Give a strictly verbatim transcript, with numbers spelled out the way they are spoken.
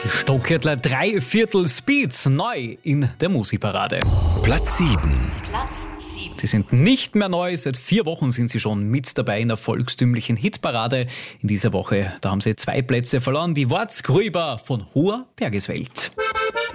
Stockertler drei Viertel Speed neu in der Musikparade. Platz sieben. Sie sind nicht mehr neu, seit vier Wochen sind sie schon mit dabei in der volkstümlichen Hitparade. In dieser Woche, da haben sie zwei Plätze verloren, die Wortsgrüber von Hoher Bergeswelt.